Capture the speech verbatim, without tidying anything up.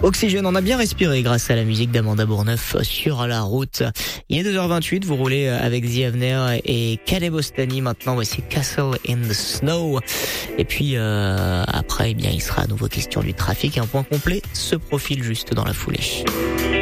Oxygène, on a bien respiré grâce à la musique d'Amanda Bourneuf sur la route. Il est deux heures vingt-huit, vous roulez avec The Avener et Caleb Ostani. Maintenant, voici Castle in the Snow. Et puis euh, après, eh bien, il sera à nouveau question du trafic. Un point complet se profile juste dans la foulée.